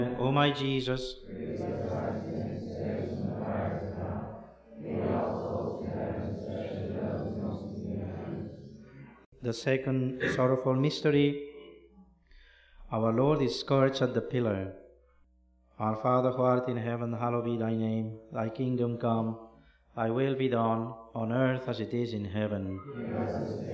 O my Jesus, the second sorrowful mystery, our Lord is scourged at the pillar. Our Father who art in heaven, hallowed be thy name. Thy kingdom come, thy will be done, on earth as it is in heaven.